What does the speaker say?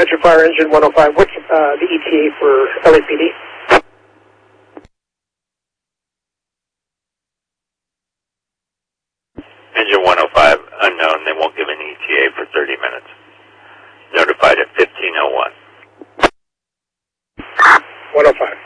Metro Fire Engine 105. What's the ETA for LAPD? Engine 105, unknown. They won't give an ETA for 30 minutes. Notified at 15:01. 105.